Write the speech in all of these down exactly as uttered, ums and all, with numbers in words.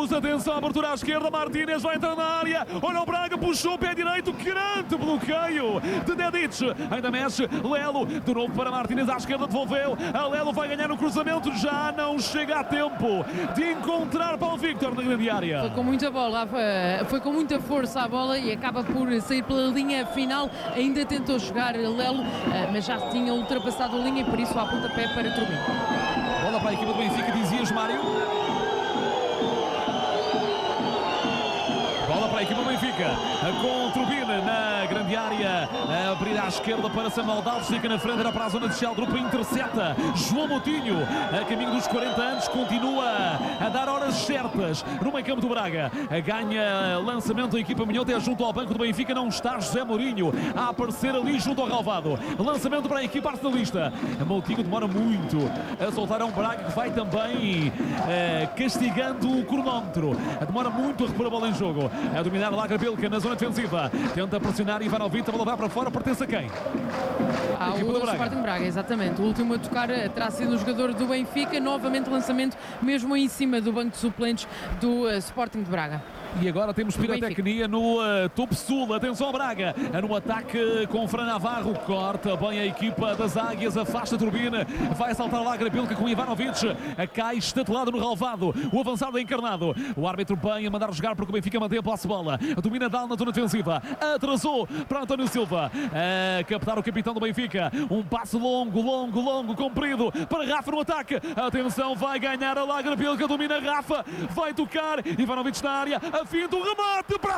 Luz, atenção, abertura à esquerda, Martínez vai entrar na área, olha o Braga, puxou o pé direito, grande bloqueio de Dedic, ainda mexe, Lelo, de novo para Martínez à esquerda, devolveu, a Lelo vai ganhar o cruzamento, já não chega a tempo de encontrar Paulo Victor na grande área. Foi com muita bola, foi com muita força a bola e acaba por sair pela linha final, ainda tentou chegar Lelo, mas já tinha ultrapassado a linha e por isso há pontapé para Turbina. Bola para a equipa do Benfica, dizias, Mário? Bola para a equipa do Benfica, com Turbina na grande área, a abrir à esquerda para Samuel Dalves, fica na frente, era para a zona de Sheldrup, intercepta João Moutinho, a caminho dos quarenta anos, continua a dar horas certas no meio campo do Braga, ganha lançamento da equipa minhota, é junto ao banco do Benfica, não está José Mourinho a aparecer ali junto ao relvado, lançamento para a equipa arsenalista, Moutinho demora muito a soltar, a um Braga que vai também eh, castigando o cronómetro, demora muito a repor a bola em jogo, a dominar Lagra Bilka na zona defensiva, tenta pressionar Ivanovic, a bola vai para fora, pertence a quem? Ao Sporting Braga, exatamente. O último a tocar terá sido o jogador do Benfica, novamente lançamento mesmo em cima do banco de suplentes do uh, Sporting de Braga. E agora temos pirotecnia no uh, topo sul, atenção ao Braga, no ataque com Fran Navarro, corta bem a equipa das Águias, afasta a Turbina, vai saltar lá a Grabilca com Ivanovic, cai estatelado no relvado, o avançado é encarnado, o árbitro bem a mandar jogar porque o Benfica mantém a posse de bola, domina Dal na zona defensiva, atrasou para António Silva, a captar o capitão do Benfica, um passo longo, longo, longo, comprido, para Rafa no ataque, atenção, vai ganhar a Lagrabilca, domina Rafa, vai tocar, Ivanovic na área, fim do remate para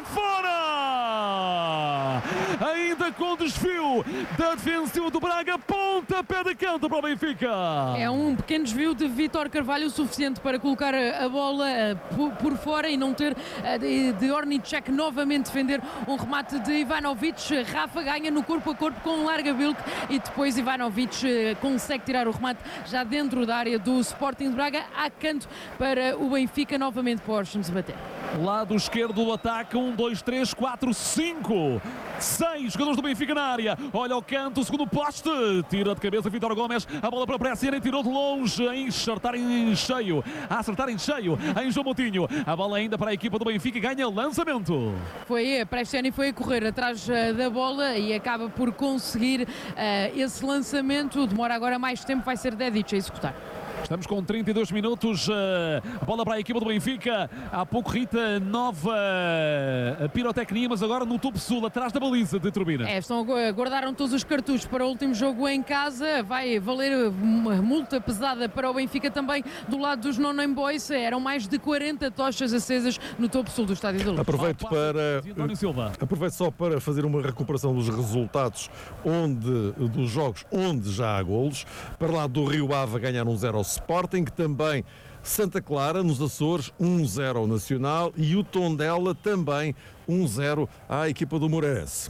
fora, ainda com desvio da defensiva do Braga, pontapé de canto para o Benfica. É um pequeno desvio de Vítor Carvalho, o suficiente para colocar a bola por, por fora e não ter de, de Ornicek novamente defender um remate de Ivanovic. Rafa ganha no corpo a corpo com Lagrabilk e depois Ivanovic consegue tirar o remate já dentro da área do Sporting de Braga, há canto para o Benfica, novamente para Orsens bater. Lado esquerdo do ataque, um, dois, três, quatro, cinco, seis jogadores do Benfica na área, olha o canto, o segundo poste, tira de cabeça Vítor Gomes, a bola para a Pressier, tirou de longe, a enxertar em cheio, a acertar em cheio, em João Moutinho, a bola ainda para a equipa do Benfica, ganha lançamento. Foi a Pressier, foi a correr atrás uh, da bola e acaba por conseguir uh, esse lançamento, demora agora mais tempo, vai ser Dedic a executar. Estamos com trinta e dois minutos, a bola para a equipa do Benfica, há pouco Rita, nova pirotecnia, mas agora no topo sul, atrás da baliza de Turbina. É, estão, guardaram todos os cartuchos para o último jogo em casa, vai valer uma multa pesada para o Benfica também do lado dos No-Name Boys, eram mais de quarenta tochas acesas no topo sul do Estádio da Luz. Aproveito, para, aproveito só para fazer uma recuperação dos resultados onde, dos jogos onde já há golos, para lá do Rio Ave ganhar um zero ao Sporting, também Santa Clara nos Açores um zero ao Nacional e o Tondela também um zero à equipa do Moreirense.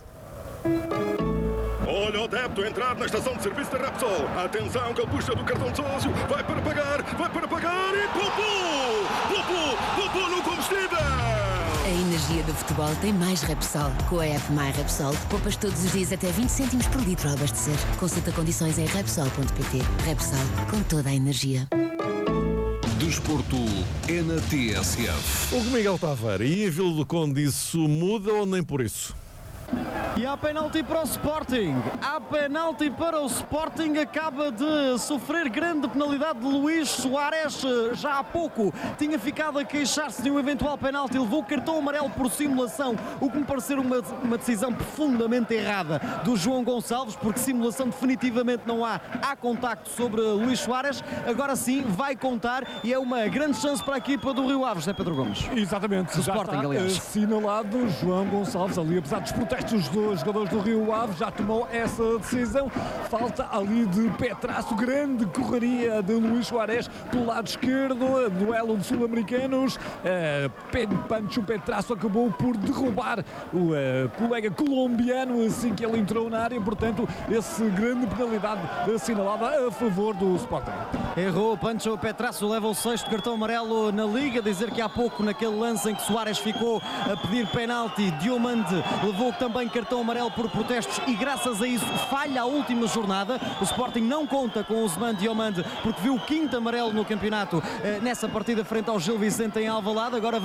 Olha o débito a entrar na estação de serviço da Repsol. Atenção que ele puxa do cartão de sócio, vai para pagar, vai para pagar e plopou, plopou, plopou no combustível. A energia do futebol tem mais Repsol. Com a app My Repsol, poupas todos os dias até vinte cêntimos por litro ao abastecer. Consulta condições em repsol ponto pt. Repsol, com toda a energia. Desporto é na T S F. O Miguel Taveira, e em Vila do Conde isso muda ou nem por isso? E há penalti para o Sporting, há penalti para o Sporting, acaba de sofrer grande penalidade de Luís Soares, já há pouco tinha ficado a queixar-se de um eventual penalti, levou cartão amarelo por simulação, o que me pareceu uma, uma decisão profundamente errada do João Gonçalves, porque simulação definitivamente não há, há contacto sobre Luís Soares, agora sim vai contar e é uma grande chance para a equipa do Rio Ave, José Pedro Gomes. Exatamente, do já Sporting, está aliás. assinalado João Gonçalves ali, apesar dos protestos dos jogadores do Rio Ave, já tomou essa decisão. Falta ali de pé traço, grande correria de Luís Soares pelo lado esquerdo, duelo de sul-americanos. Uh, Pancho Petraço acabou por derrubar o uh, colega colombiano assim que ele entrou na área, portanto, essa grande penalidade assinalada a favor do Sporting. Errou Pancho Petraço, leva o sexto cartão amarelo na Liga, dizer que há pouco naquele lance em que Soares ficou a pedir penalti, Diomande levou também cartão amarelo por protestos e graças a isso falha a última jornada. O Sporting não conta com o Osman Diomande porque viu o quinto amarelo no campeonato eh, nessa partida frente ao Gil Vicente em Alvalade. Agora